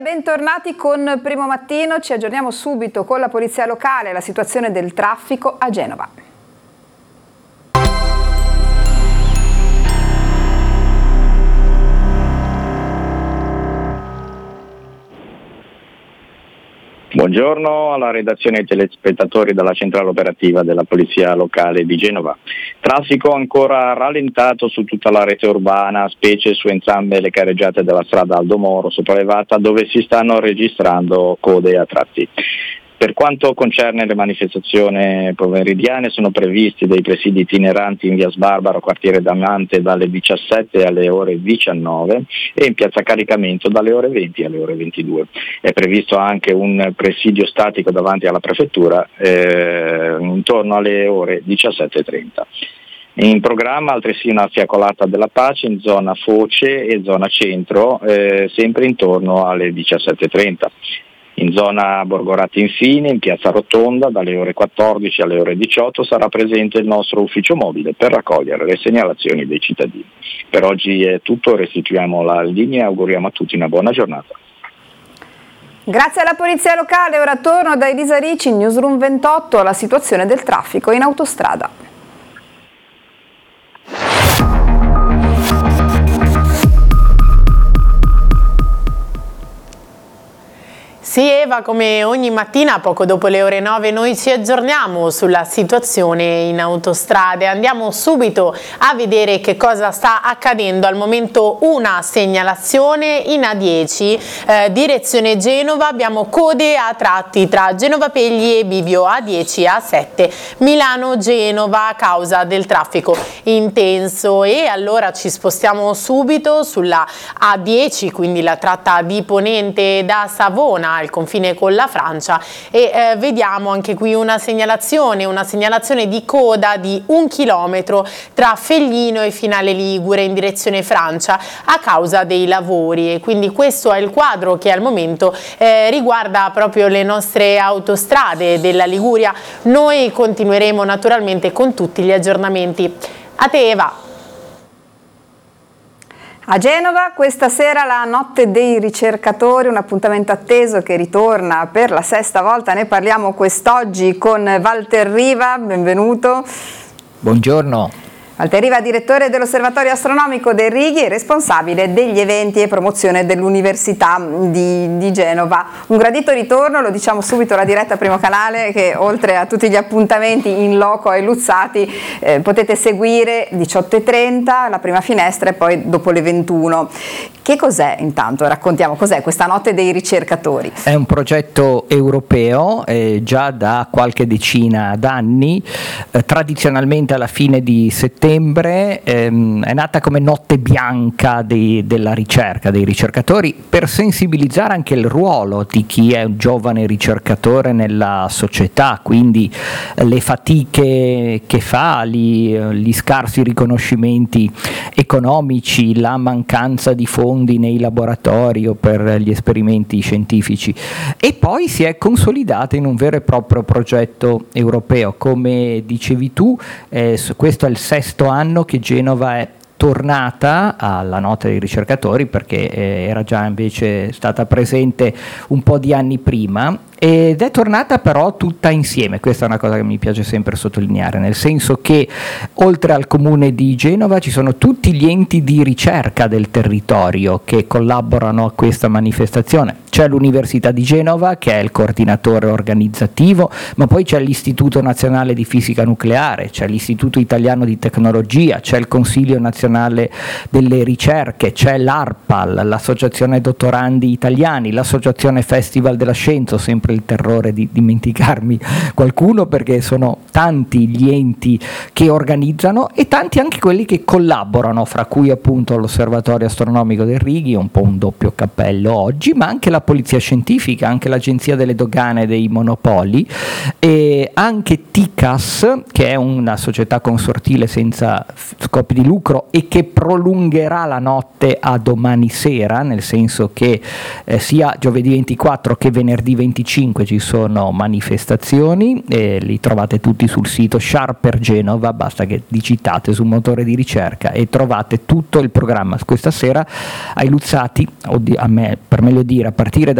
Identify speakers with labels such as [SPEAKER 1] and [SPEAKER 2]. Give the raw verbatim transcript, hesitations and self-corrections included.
[SPEAKER 1] Bentornati con Primo Mattino, ci aggiorniamo subito con la polizia locale e la situazione del traffico a Genova.
[SPEAKER 2] Buongiorno alla redazione e ai telespettatori della centrale operativa della Polizia Locale di Genova. Traffico ancora rallentato su tutta la rete urbana, specie su entrambe le carreggiate della strada Aldo Moro sopraelevata, dove si stanno registrando code a tratti. Per quanto concerne le manifestazioni pomeridiane, sono previsti dei presidi itineranti in via Sbarbaro, quartiere Damante, dalle diciassette alle ore diciannove e in piazza Caricamento dalle ore venti alle ore ventidue. È previsto anche un presidio statico davanti alla prefettura eh, intorno alle ore diciassette e trenta. In programma altresì una fiaccolata della pace in zona Foce e zona Centro, eh, sempre intorno alle diciassette e trenta. In zona Borgorati infine, in piazza Rotonda, dalle ore quattordici alle ore diciotto sarà presente il nostro ufficio mobile per raccogliere le segnalazioni dei cittadini. Per oggi è tutto, restituiamo la linea e auguriamo a tutti una buona giornata.
[SPEAKER 1] Grazie alla polizia locale, ora torno da Elisa Ricci in Newsroom ventotto alla situazione del traffico in autostrada.
[SPEAKER 3] Sì Eva, come ogni mattina poco dopo le ore nove noi ci aggiorniamo sulla situazione in autostrade. Andiamo subito a vedere che cosa sta accadendo. Al momento una segnalazione in A dieci, eh, direzione Genova, abbiamo code a tratti tra Genova Pegli e Bivio A dieci e A sette, Milano-Genova a causa del traffico intenso. E allora ci spostiamo subito sulla A dieci, quindi la tratta di Ponente da Savona al confine con la Francia, e eh, vediamo anche qui una segnalazione, una segnalazione di coda di un chilometro tra Feglino e Finale Ligure in direzione Francia a causa dei lavori. E quindi questo è il quadro che al momento eh, riguarda proprio le nostre autostrade della Liguria. Noi continueremo naturalmente con tutti gli aggiornamenti. A te Eva.
[SPEAKER 1] A Genova questa sera la notte dei ricercatori, un appuntamento atteso che ritorna per la sesta volta, ne parliamo quest'oggi con Walter Riva, benvenuto.
[SPEAKER 4] Buongiorno.
[SPEAKER 1] Walter Riva, direttore dell'Osservatorio Astronomico dei Righi e responsabile degli eventi e promozione dell'Università di, di Genova. Un gradito ritorno, lo diciamo subito alla diretta Primo Canale, che oltre a tutti gli appuntamenti in loco ai Luzzati eh, potete seguire diciotto e trenta, la prima finestra e poi dopo le ventuno. Che cos'è intanto? Raccontiamo, cos'è questa notte dei ricercatori?
[SPEAKER 4] È un progetto europeo, eh, già da qualche decina d'anni, eh, tradizionalmente alla fine di settembre, ehm, è nata come notte bianca dei, della ricerca, dei ricercatori, per sensibilizzare anche il ruolo di chi è un giovane ricercatore nella società, quindi eh, le fatiche che fa, gli, gli scarsi riconoscimenti economici, la mancanza di fondi nei laboratori o per gli esperimenti scientifici, e poi si è consolidata in un vero e proprio progetto europeo. Come dicevi tu, eh, questo è il sesto anno che Genova è tornata alla notte dei ricercatori, perché eh, era già invece stata presente un po' di anni prima, ed è tornata però tutta insieme. Questa è una cosa che mi piace sempre sottolineare, nel senso che oltre al comune di Genova ci sono tutti gli enti di ricerca del territorio che collaborano a questa manifestazione. C'è l'Università di Genova che è il coordinatore organizzativo, ma poi c'è l'Istituto Nazionale di Fisica Nucleare, c'è l'Istituto Italiano di Tecnologia, c'è il Consiglio Nazionale delle Ricerche, c'è l'ARPAL, l'Associazione Dottorandi Italiani, l'Associazione Festival della Scienza, sempre il terrore di dimenticarmi qualcuno perché sono tanti gli enti che organizzano e tanti anche quelli che collaborano, fra cui appunto l'Osservatorio Astronomico dei Righi, un po' un doppio cappello oggi, ma anche la Polizia Scientifica, anche l'Agenzia delle Dogane e dei Monopoli, e anche T I C A S, che è una società consortile senza scopi di lucro e che prolungherà la notte a domani sera, nel senso che eh, sia giovedì ventiquattro che venerdì venticinque venticinque ci sono manifestazioni, e li trovate tutti sul sito Sharper Genova, basta che digitate sul motore di ricerca e trovate tutto il programma. Questa sera ai Luzzati, oddio, a me, per meglio dire, a partire da